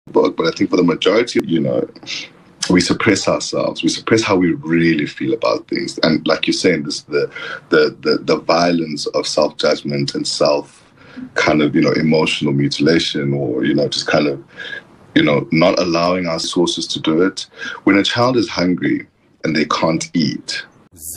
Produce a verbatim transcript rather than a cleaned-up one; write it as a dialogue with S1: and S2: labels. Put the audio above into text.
S1: book, but I think for the majority, you know, we suppress ourselves. We suppress how we really feel about things. And like you're saying, this the the the, the violence of self-judgment and self kind of, you know, emotional mutilation, or, you know, just kind of, you know, not allowing our sources to do it. When a child is hungry and they can't eat,